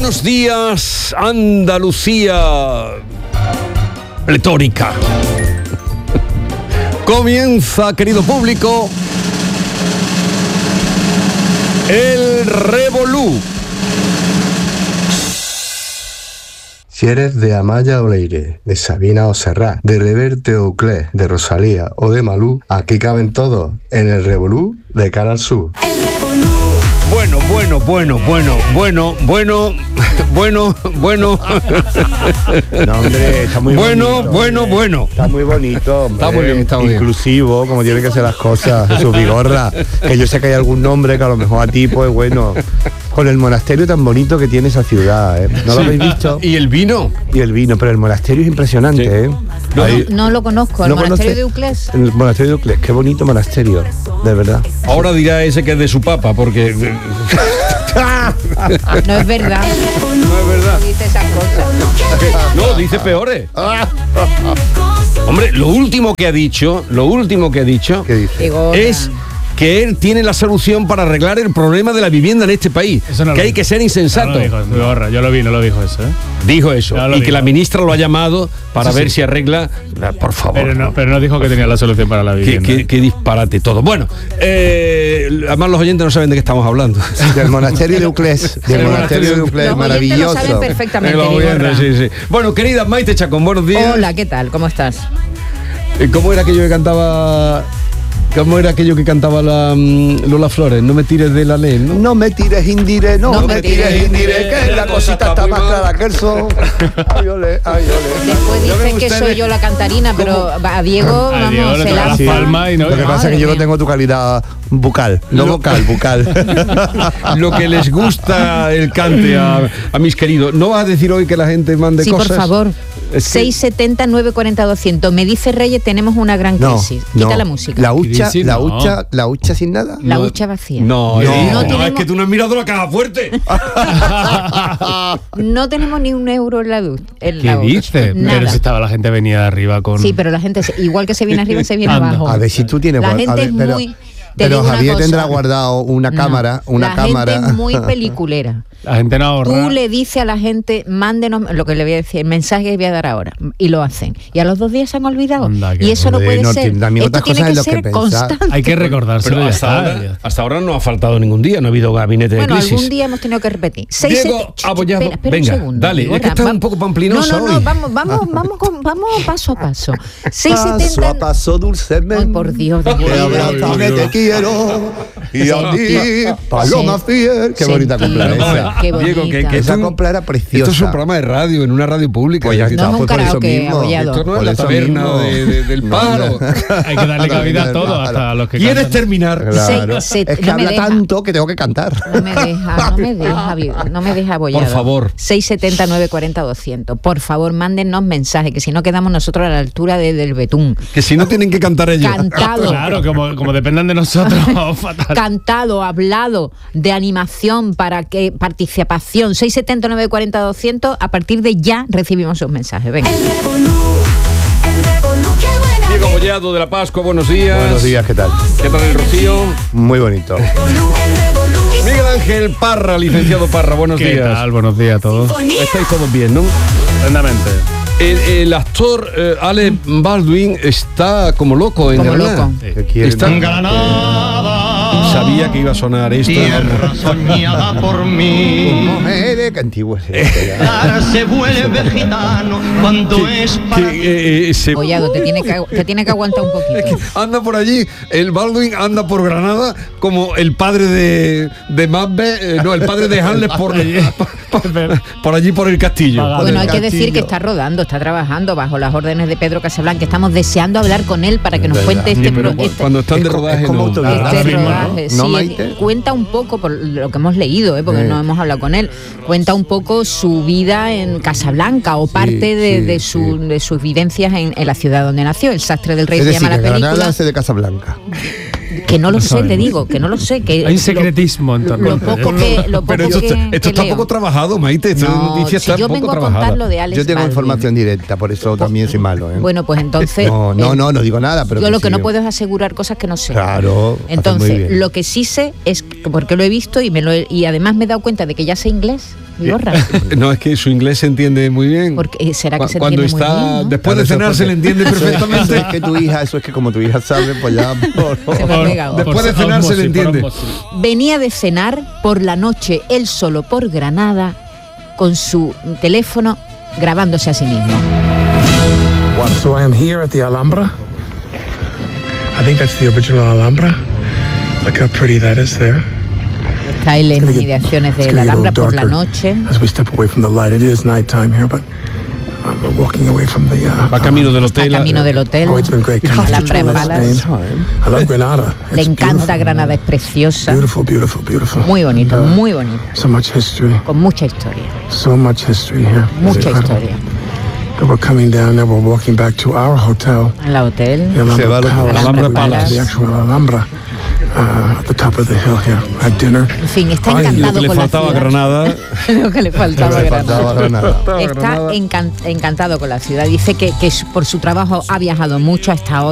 Buenos días, Andalucía pletórica. Comienza, querido público, el Revolú. Si eres de Amaya o Leire, de Sabina o Serrat, de Reverte o Uclés, de Rosalía o de Malú, aquí caben todos en el Revolú de Canal Sur. Bueno. No, hombre, está muy bonito. Bueno. Está muy bonito, hombre. Está muy bien. Inclusivo, como tienen que ser las cosas. Jesús Vigorra, que yo sé que hay algún nombre que a lo mejor a ti, pues bueno. Con el monasterio tan bonito que tiene esa ciudad, ¿eh? ¿No lo habéis visto? ¿Y el vino? Y el vino, pero el monasterio es impresionante, Sí. ¿eh? No lo conozco, el ¿No monasterio conoce? de Uclés. El monasterio de Uclés, qué bonito monasterio, de verdad. Ahora dirá ese que es de su papa, porque... No es verdad. No es verdad. Dice esas cosas. No, dice peores. Hombre, lo último que ha dicho ¿Qué dice? Digo, es que él tiene la solución para arreglar el problema de la vivienda en este país. Eso no lo Que hay dijo. que ser insensato. No lo dijo, Vigorra, yo lo vi, no lo dijo eso, ¿eh? Dijo eso. Ya lo Y que dijo. la ministra lo ha llamado para Sí, ver sí. si arregla... Por favor. Pero no dijo que tenía la solución para la vivienda. Qué disparate todo. Bueno, además los oyentes no saben de qué estamos hablando. Del monasterio de Uclés. Del monasterio de Uclés, los oyentes lo saben maravilloso. perfectamente, Los oyentes, Vigorra. sí. Bueno, querida Maite Chacón, buenos días. Hola, ¿qué tal? ¿Cómo estás? ¿Cómo era aquello que cantaba... Lola Flores? No me tires de la ley, ¿no? No me tires indire, no, No me me tires tires indire, que la cosita está más clara que el sol. Ay, ole, ay, ole. Después Yo me dicen que gustaría- soy yo la cantarina, pero a Diego, A Diego vamos, le se toca lanza. la palma y no... Lo que pasa es que yo no Madre tengo tu calidad bucal, no vocal, bucal. Lo que les gusta el cante a mis queridos. ¿No vas a decir hoy que la gente mande Sí, cosas? por favor. Es que- 670 940 200. Me dice Reyes, tenemos una gran crisis. Quita la música. La hucha, Crisis, la no. hucha, la hucha sin nada. La No. hucha vacía. No, No. es tenemos- que tú no has mirado la caja fuerte. No tenemos ni un euro en la luz. ¿Qué dice? Nada. Pero si estaba la gente venía de arriba con... Sí, pero la gente, igual que se viene arriba, se viene Anda. abajo. A ver si tú tienes La guard- gente a ver, es pero- muy... te Pero digo una Javier cosa. tendrá guardado una No, cámara, una la cámara. gente es muy peliculera. La gente no ahorra. Tú le dices a la gente, mándenos lo que le voy a decir, el mensaje que voy a dar ahora, y lo hacen. Y a los 2 días se han olvidado. Anda, que Y eso no joder, puede no ser. tiene también Esto otras tiene cosas que en lo que ser pensar. constante. Hay que recordárselo. Pero ya hasta está. ahora, hasta ahora no ha faltado ningún día, no ha habido gabinete Bueno, de crisis. algún día hemos tenido que repetir. Diego Abollado, espera venga, un segundo, dale, es que Vigorra, estás va- un poco pamplinosa No, hoy. vamos paso a paso. Paso a 670... paso, dulcemente. Ay, por Dios, Te Dios. abrázame, te quiero. Y a ti, paloma fiel. Qué bonita copla Sentido. esa. Qué Diego, bonita. que Esa tú- copla era preciosa. Esto es un programa de radio, en una radio pública. Pues ya Esto está, No es un pues por eso karaoke, mismo. Abollado. no es Por la eso taberna mismo. del No, paro. Hay que darle cabida a todo, hasta a los que ¿Quieres cantan. terminar? Claro. Se- Es que no me habla deja. tanto que tengo que cantar. No me deja, Abollado. Por favor. 670 940 200. Por favor, mándennos mensajes, que si no quedamos nosotros a la altura del betún. Que si no tienen que cantar ellos. Cantado. Claro, como dependan de nosotros, fatal. Cantado, hablado, de animación, para que participación. 670 940 200. A partir de ya recibimos sus mensajes. Venga. Diego Abollado de La Pascua, buenos días. Buenos días, ¿qué tal? ¿Qué tal el Rocío? Muy bonito. Miguel Ángel Parra, licenciado Parra, buenos ¿Qué días. tal? Buenos días a todos. Estáis todos bien, ¿no? Tremendamente. El actor Alec Baldwin está como loco en Como Granada. loco. ¿Qué quiere? Está- Sabía que iba a sonar esto. Soñada por mí. Mujeres, qué antiguo es esto ya. Se vuelve gitano cuando es para Que, Abollado, te tiene que aguantar un poquito. anda por allí, el Baldwin anda por Granada como el padre de Macbeth, no, el padre de Hamlet por allí por el castillo. Pagado. Bueno, hay el que decir castillo. que está rodando, está trabajando bajo las órdenes de Pedro Casablanca. Estamos deseando hablar con él para que nos ¿Verdad? cuente Sí, este, pero cuando están de es co- rodaje es como no. autobiográfico. este Ahora mismo, rodaje. ¿no? ¿No, Sí, Maite? cuenta un poco, por lo que hemos leído, porque no hemos hablado con él, cuenta un poco su vida en Casablanca o parte de sus vivencias en la ciudad donde nació. El sastre del rey Es se decir, llama que la película. Granada hace de Casablanca. Que no lo sé, te digo, que no lo sé. Que Hay un secretismo en torno lo a poco esto. que, Pero esto que está leo. poco trabajado, Maite. Esta No, noticia si está yo poco vengo a trabajada. contar lo de Alex Yo tengo Baldwin. información directa, por eso también soy malo, ¿eh? Bueno, pues entonces... No digo nada, pero yo lo que no sí. puedo es asegurar cosas que no sé. Claro, haces muy Entonces, bien. lo que sí sé es, porque lo he visto y además me he dado cuenta de que ya sé inglés, Vigorra. No, es que su inglés se entiende muy bien. Porque será que se Cuando entiende está muy bien, ¿no? después de Claro, cenar eso se le porque- entiende Eso perfectamente. es que tu hija, eso es que como tu hija sabe, pues ya... Se me ha pegado. Después de cenar se le entiende. Venía de cenar por la noche él solo por Granada con su teléfono grabándose a sí mismo. Well, so I am here at the Alhambra. I think that's the original Alhambra. Look how pretty that is there. Está él en las inmediaciones It's de gonna la get a Alhambra little por la darker noche. as we step away from the light. It is nighttime here, but we're walking away from the. Va camino del Está hotel. camino del hotel. Oh, it's been great. Come to Alhambra en Spain. Balas. I love Granada. Le It's encanta beautiful. Granada, es preciosa. Beautiful, beautiful, beautiful. Muy bonito, And, muy bonito. So much history. Con mucha historia. So much history here. It's Mucha incredible. historia. And we're coming down now. We're walking back to our hotel, En la hotel. the Alhambra Se va a lo- Palace. Alhambra We're going to Palace. The actual Alhambra, at the top of the hill here. At dinner. En fin, está Ay, Lo encantado que le con la faltaba a ciudad. Granada. Lo que le faltaba a Le faltaba Granada. Granada. Está encantado con la ciudad. Dice que por su trabajo ha viajado mucho, ha estado